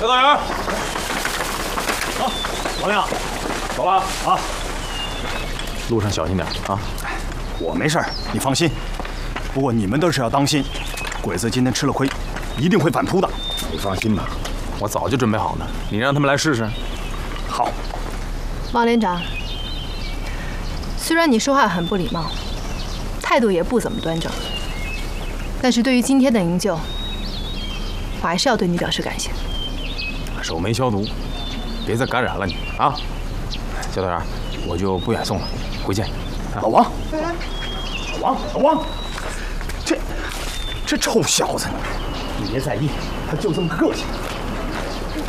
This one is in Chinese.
刘道员，走，王亮，走了啊！路上小心点啊！ 我没事儿，你放心。不过你们倒是要当心，鬼子今天吃了亏，一定会反扑的。 你放心吧，我早就准备好了。你让他们来试试。 好。 王连长，虽然你说话很不礼貌，态度也不怎么端正，但是对于今天的营救，我还是要对你表示感谢。 手没消毒，别再感染了你啊！小道员，我就不远送了，回见。 老王，老王，这臭小子，你别在意，他就这么个个性。